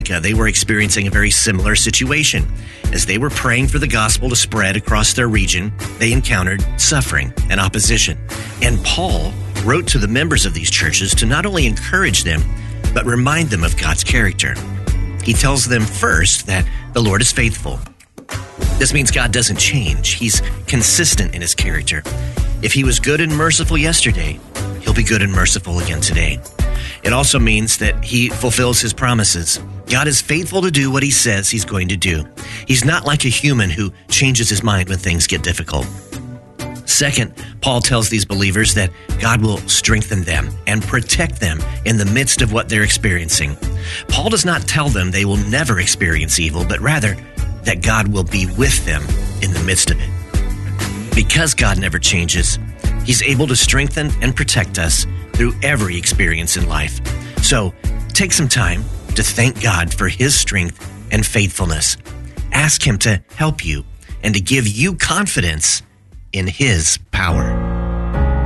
Thessalonica, they were experiencing a very similar situation. As they were praying for the gospel to spread across their region, they encountered suffering and opposition. And Paul wrote to the members of these churches to not only encourage them, but remind them of God's character. He tells them first that the Lord is faithful. This means God doesn't change. He's consistent in his character. If he was good and merciful yesterday, he'll be good and merciful again today. It also means that he fulfills his promises. God is faithful to do what he says he's going to do. He's not like a human who changes his mind when things get difficult. Second, Paul tells these believers that God will strengthen them and protect them in the midst of what they're experiencing. Paul does not tell them they will never experience evil, but rather that God will be with them in the midst of it. Because God never changes, he's able to strengthen and protect us through every experience in life. So take some time to thank God for his strength and faithfulness. Ask him to help you and to give you confidence in his power.